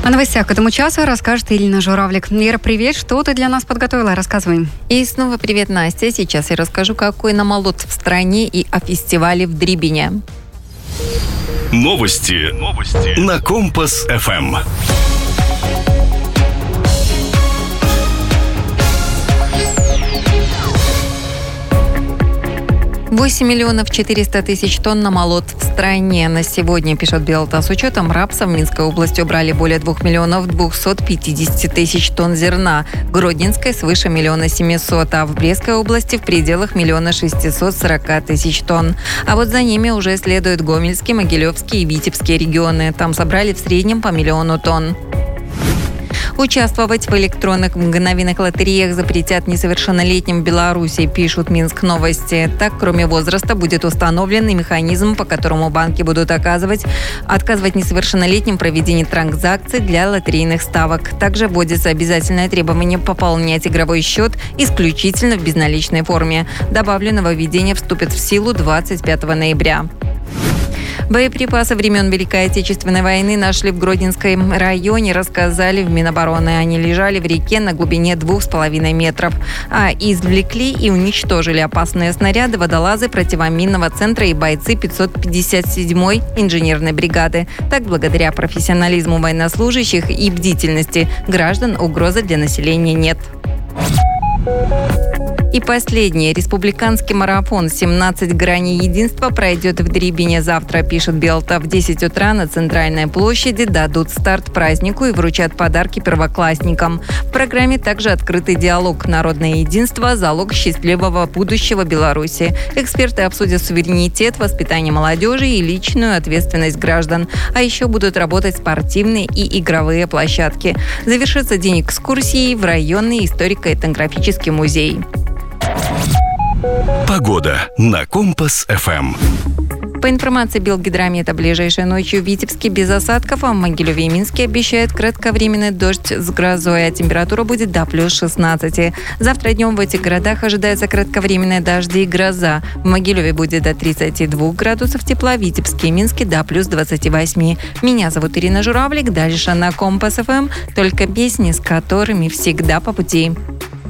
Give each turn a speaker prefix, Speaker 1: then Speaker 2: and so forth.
Speaker 1: О новостях к этому часу расскажет Ирина Журавлик. Ира, привет. Что ты для нас подготовила? Рассказывай.
Speaker 2: И снова привет, Настя. Сейчас я расскажу, какой намолот в стране и о фестивале в Дрибине.
Speaker 3: Новости на Компас-ФМ.
Speaker 2: 8 миллионов 400 тысяч тонн намолот в стране. На сегодня, пишет Белта, с учетом рапса в Минской области убрали более 2 миллионов 250 тысяч тонн зерна. В Гродненской свыше 1 700 000, а в Брестской области в пределах 1 640 000 тонн. А вот за ними уже следуют Гомельский, Могилевский и Витебский регионы. Там собрали в среднем по 1 миллиону тонн. Участвовать в электронных мгновенных лотереях запретят несовершеннолетним в Беларуси, пишут Минск новости. Так, кроме возраста, будет установлен и механизм, по которому банки будут отказывать несовершеннолетним в проведении транзакций для лотерейных ставок. Также вводится обязательное требование пополнять игровой счет исключительно в безналичной форме. Добавленное нововведение вступит в силу 25 ноября. Боеприпасы времен Великой Отечественной войны нашли в Гродненском районе, рассказали в Минобороны. Они лежали в реке на глубине 2,5 метров. А извлекли и уничтожили опасные снаряды водолазы противоминного центра и бойцы 557-й инженерной бригады. Так, благодаря профессионализму военнослужащих и бдительности граждан угрозы для населения нет. И последнее. Республиканский марафон «17 граней единства» пройдет в Дрибине завтра, пишет Белта. В 10 утра на центральной площади дадут старт празднику и вручат подарки первоклассникам. В программе также открытый диалог. Народное единство – залог счастливого будущего Беларуси. Эксперты обсудят суверенитет, воспитание молодежи и личную ответственность граждан. А еще будут работать спортивные и игровые площадки. Завершится день экскурсии в районный историко-этнографический музей.
Speaker 3: Погода на Компас-ФМ.
Speaker 2: По информации Белгидромета, ближайшей ночью в Витебске без осадков, а в Могилеве и Минске обещают кратковременный дождь с грозой, а температура будет до плюс 16. Завтра днем в этих городах ожидается кратковременные дожди и гроза. В Могилеве будет до 32 градусов тепла, в Витебске и Минске до плюс 28. Меня зовут Ирина Журавлик. Дальше на Компас-ФМ только песни, с которыми всегда по пути.